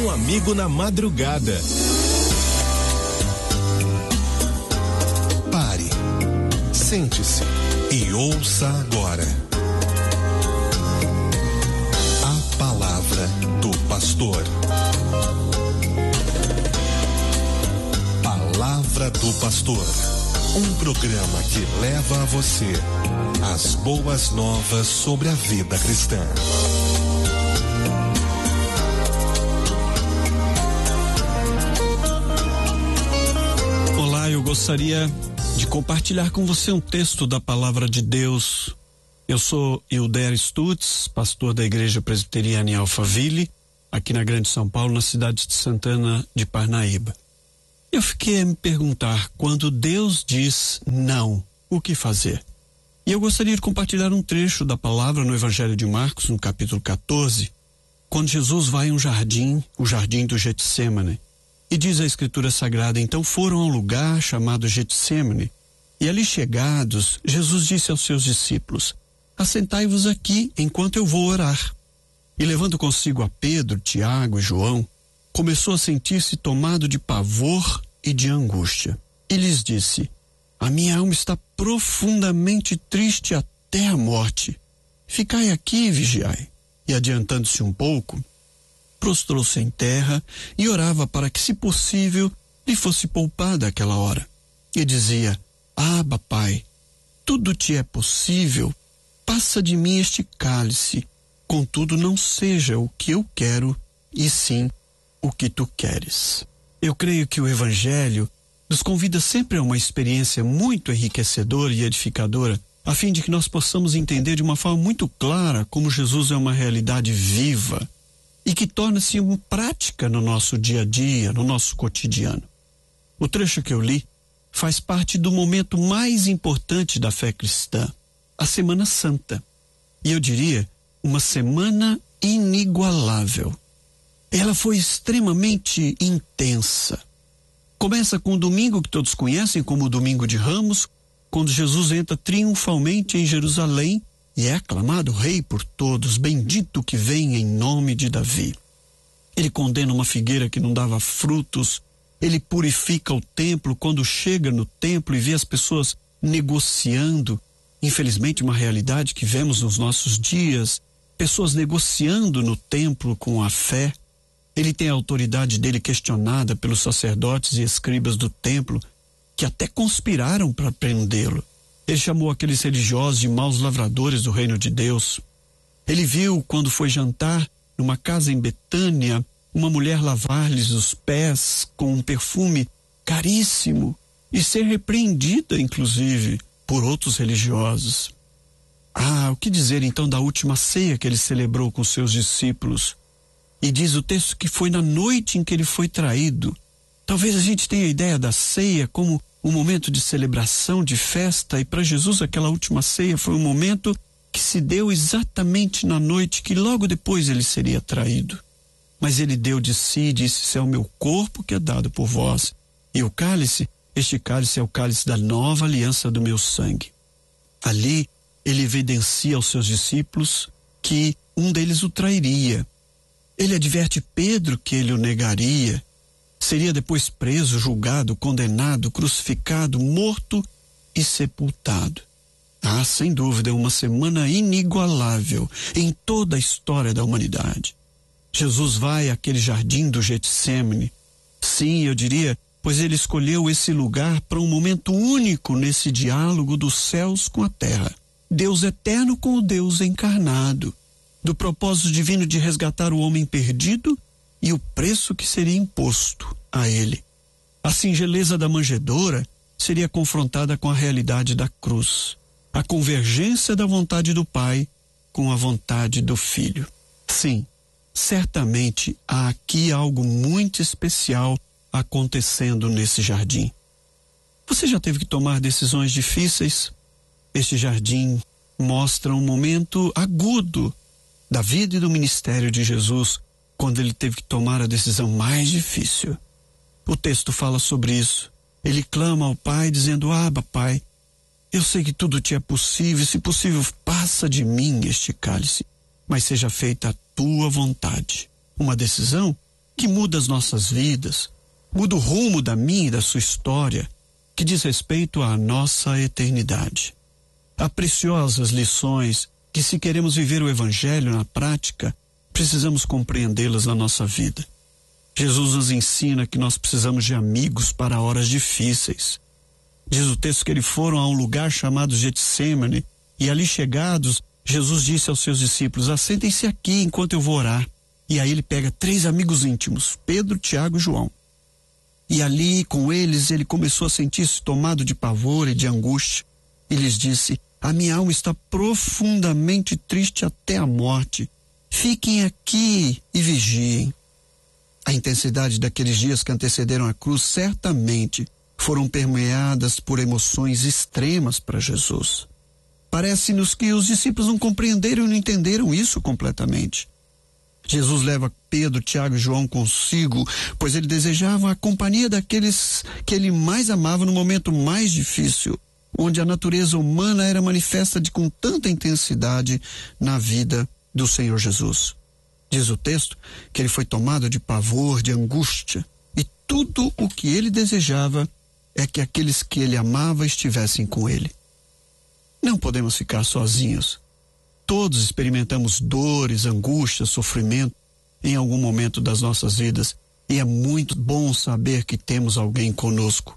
um amigo na madrugada. Pare, sente-se e ouça agora a palavra do pastor. Palavra do Pastor, um programa que leva a você as boas novas sobre a vida cristã. Olá, eu gostaria de compartilhar com você um texto da Palavra de Deus. Eu sou Hilder Stutz, pastor da Igreja Presbiteriana em Alphaville, aqui na Grande São Paulo, na cidade de Santana de Parnaíba. Eu fiquei a me perguntar, quando Deus diz não, o que fazer? E eu gostaria de compartilhar um trecho da palavra no Evangelho de Marcos, no capítulo 14, quando Jesus vai a um jardim, o jardim do Getsêmani, e diz a Escritura Sagrada, então foram a um lugar chamado Getsêmani, e ali chegados, Jesus disse aos seus discípulos, assentai-vos aqui enquanto eu vou orar. E levando consigo a Pedro, Tiago e João, começou a sentir-se tomado de pavor e de angústia. E lhes disse, a minha alma está profundamente triste até a morte. Ficai aqui e vigiai. E adiantando-se um pouco, prostrou-se em terra e orava para que, se possível, lhe fosse poupada aquela hora. E dizia, Abba, Pai, tudo te é possível, passa de mim este cálice, contudo não seja o que eu quero, e sim o que tu queres. Eu creio que o Evangelho nos convida sempre a uma experiência muito enriquecedora e edificadora, a fim de que nós possamos entender de uma forma muito clara como Jesus é uma realidade viva e que torna-se uma prática no nosso dia a dia, no nosso cotidiano. O trecho que eu li faz parte do momento mais importante da fé cristã, a Semana Santa. E eu diria, uma semana inigualável. Ela foi extremamente intensa. Começa com o domingo que todos conhecem como o Domingo de Ramos, quando Jesus entra triunfalmente em Jerusalém e é aclamado rei por todos, bendito que vem em nome de Davi. Ele condena uma figueira que não dava frutos, ele purifica o templo quando chega no templo e vê as pessoas negociando, infelizmente uma realidade que vemos nos nossos dias, pessoas negociando no templo com a fé. Ele tem a autoridade dele questionada pelos sacerdotes e escribas do templo, que até conspiraram para prendê-lo. Ele chamou aqueles religiosos de maus lavradores do reino de Deus. Ele viu, quando foi jantar, numa casa em Betânia, uma mulher lavar-lhes os pés com um perfume caríssimo e ser repreendida, inclusive, por outros religiosos. O que dizer então da última ceia que ele celebrou com seus discípulos? E diz o texto que foi na noite em que ele foi traído. Talvez a gente tenha a ideia da ceia como um momento de celebração, de festa, e para Jesus aquela última ceia foi um momento que se deu exatamente na noite que logo depois ele seria traído. Mas ele deu de si e disse, isso é o meu corpo que é dado por vós. E o cálice, este cálice é o cálice da nova aliança do meu sangue. Ali ele evidencia aos seus discípulos que um deles o trairia. Ele adverte Pedro que ele o negaria, seria depois preso, julgado, condenado, crucificado, morto e sepultado. Sem dúvida, uma semana inigualável em toda a história da humanidade. Jesus vai àquele jardim do Getsêmani. Sim, eu diria, pois ele escolheu esse lugar para um momento único nesse diálogo dos céus com a terra. Deus eterno com o Deus encarnado, do propósito divino de resgatar o homem perdido e o preço que seria imposto a ele. A singeleza da manjedoura seria confrontada com a realidade da cruz, a convergência da vontade do Pai com a vontade do Filho. Sim, certamente há aqui algo muito especial acontecendo nesse jardim. Você já teve que tomar decisões difíceis? Este jardim mostra um momento agudo da vida e do ministério de Jesus, quando ele teve que tomar a decisão mais difícil. O texto fala sobre isso. Ele clama ao Pai dizendo, Abba, Pai, eu sei que tudo te é possível, se possível passa de mim este cálice, mas seja feita a tua vontade. Uma decisão que muda as nossas vidas, muda o rumo da minha e da sua história, que diz respeito à nossa eternidade. Há preciosas lições que, se queremos viver o Evangelho na prática, precisamos compreendê-las na nossa vida. Jesus nos ensina que nós precisamos de amigos para horas difíceis. Diz o texto que eles foram a um lugar chamado Getsêmani, e ali chegados, Jesus disse aos seus discípulos: assentem-se aqui enquanto eu vou orar. E aí ele pega 3 amigos íntimos, Pedro, Tiago e João. E ali com eles ele começou a sentir-se tomado de pavor e de angústia. E lhes disse: a minha alma está profundamente triste até a morte. Fiquem aqui e vigiem. A intensidade daqueles dias que antecederam a cruz certamente foram permeadas por emoções extremas para Jesus. Parece-nos que os discípulos não compreenderam e não entenderam isso completamente. Jesus leva Pedro, Tiago e João consigo, pois ele desejava a companhia daqueles que ele mais amava no momento mais difícil, onde a natureza humana era manifesta com tanta intensidade na vida do Senhor Jesus. Diz o texto que ele foi tomado de pavor, de angústia, e tudo o que ele desejava é que aqueles que ele amava estivessem com ele. Não podemos ficar sozinhos. Todos experimentamos dores, angústias, sofrimento em algum momento das nossas vidas, e é muito bom saber que temos alguém conosco.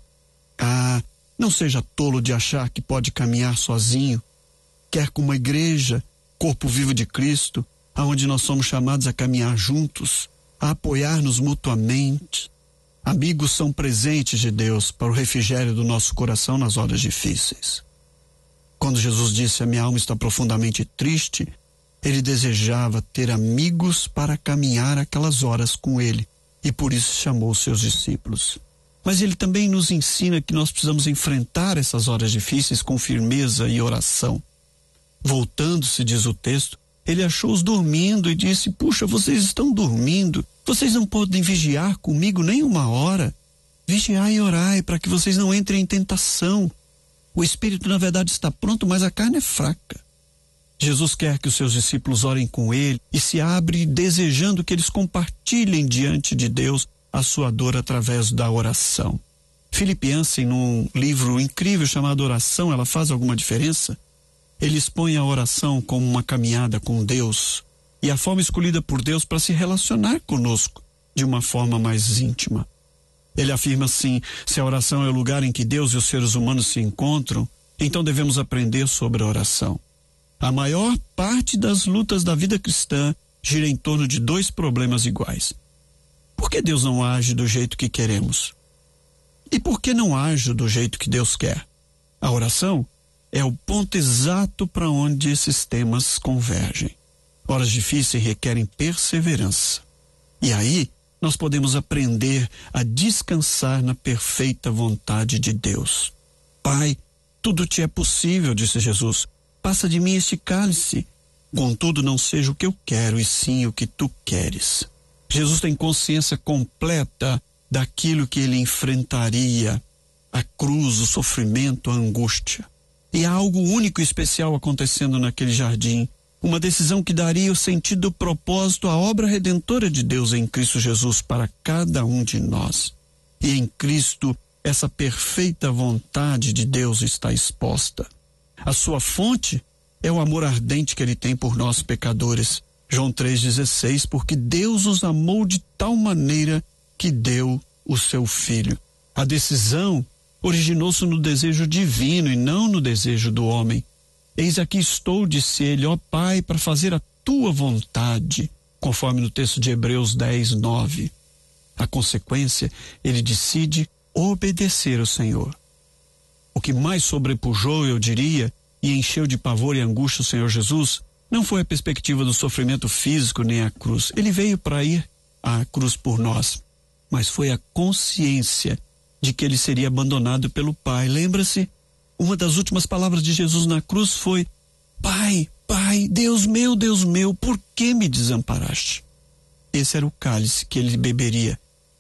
Não seja tolo de achar que pode caminhar sozinho, quer com uma igreja, corpo vivo de Cristo, aonde nós somos chamados a caminhar juntos, a apoiar-nos mutuamente. Amigos são presentes de Deus para o refrigério do nosso coração nas horas difíceis. Quando Jesus disse: a minha alma está profundamente triste, ele desejava ter amigos para caminhar aquelas horas com ele, e por isso chamou os seus discípulos. Mas ele também nos ensina que nós precisamos enfrentar essas horas difíceis com firmeza e oração. Voltando-se, diz o texto, ele achou-os dormindo e disse: puxa, vocês estão dormindo, vocês não podem vigiar comigo nem uma hora. Vigiai e orai para que vocês não entrem em tentação. O espírito, na verdade, está pronto, mas a carne é fraca. Jesus quer que os seus discípulos orem com ele e se abre desejando que eles compartilhem diante de Deus a sua dor através da oração. Philip Yancey, num livro incrível chamado Oração, ela faz alguma diferença? Ele expõe a oração como uma caminhada com Deus e a forma escolhida por Deus para se relacionar conosco de uma forma mais íntima. Ele afirma assim: se a oração é o lugar em que Deus e os seres humanos se encontram, então devemos aprender sobre a oração. A maior parte das lutas da vida cristã gira em torno de 2 problemas iguais. Por que Deus não age do jeito que queremos? E por que não age do jeito que Deus quer? A oração é o ponto exato para onde esses temas convergem. Horas difíceis requerem perseverança. E aí nós podemos aprender a descansar na perfeita vontade de Deus. Pai, tudo te é possível, disse Jesus. Passa de mim este cálice. Contudo, não seja o que eu quero, e sim o que tu queres. Jesus tem consciência completa daquilo que ele enfrentaria: a cruz, o sofrimento, a angústia. E há algo único e especial acontecendo naquele jardim. Uma decisão que daria o sentido e o propósito à obra redentora de Deus em Cristo Jesus para cada um de nós. E em Cristo, essa perfeita vontade de Deus está exposta. A sua fonte é o amor ardente que ele tem por nós pecadores. João 3,16, porque Deus os amou de tal maneira que deu o seu Filho. A decisão originou-se no desejo divino e não no desejo do homem. Eis aqui estou, disse ele, ó Pai, para fazer a tua vontade, conforme no texto de Hebreus 10:9. A consequência, ele decide obedecer ao Senhor. O que mais sobrepujou, eu diria, e encheu de pavor e angústia o Senhor Jesus, não foi a perspectiva do sofrimento físico nem a cruz. Ele veio para ir à cruz por nós, mas foi a consciência de que ele seria abandonado pelo Pai. Lembra-se? Uma das últimas palavras de Jesus na cruz foi: Pai, Pai, Deus meu, por que me desamparaste? Esse era o cálice que ele beberia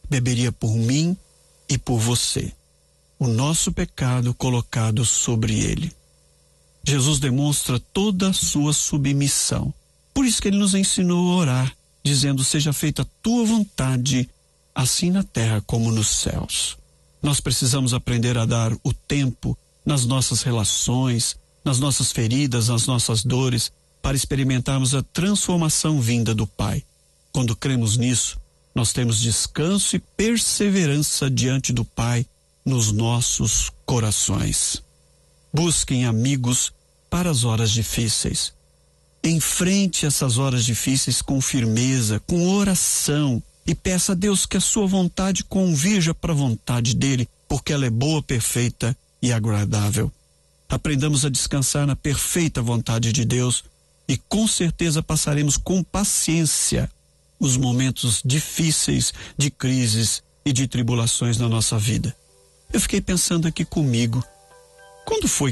por mim e por você. O nosso pecado colocado sobre ele. Jesus demonstra toda a sua submissão. Por isso que ele nos ensinou a orar. dizendo: seja feita a tua vontade, assim na terra como nos céus. Nós precisamos aprender a dar o tempo nas nossas relações, nas nossas feridas, nas nossas dores, para experimentarmos a transformação vinda do Pai. Quando cremos nisso, nós temos descanso e perseverança diante do Pai nos nossos corações. Busquem amigos para as horas difíceis. Enfrente essas horas difíceis com firmeza, com oração, e peça a Deus que a sua vontade convirja para a vontade dele, porque ela é boa, perfeita e agradável. Aprendamos a descansar na perfeita vontade de Deus e com certeza passaremos com paciência os momentos difíceis de crises e de tribulações na nossa vida. Eu fiquei pensando aqui comigo, quando foi